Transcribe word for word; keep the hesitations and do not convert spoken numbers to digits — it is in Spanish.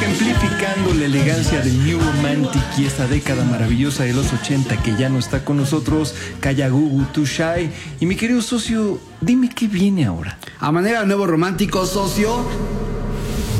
ejemplificando la elegancia del New Romantic y esta década maravillosa de los ochenta que ya no está con nosotros, Kayagugu Too Shy. Y mi querido socio, dime qué viene ahora. A manera de nuevo romántico, socio,